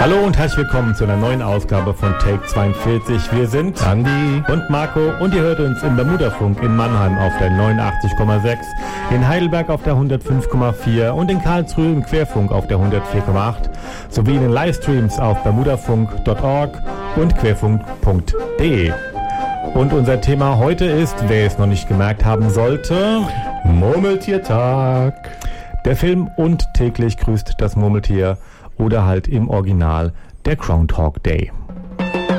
Hallo und herzlich willkommen zu einer neuen Ausgabe von Take 42. Wir sind Andi und Marco und ihr hört uns im Bermudafunk in Mannheim auf der 89,6, in Heidelberg auf der 105,4 und in Karlsruhe im Querfunk auf der 104,8 sowie in den Livestreams auf bermudafunk.org und querfunk.de. Und unser Thema heute ist, wer es noch nicht gemerkt haben sollte, Murmeltiertag. Der Film Und täglich grüßt das Murmeltier oder halt im Original der Groundhog Day.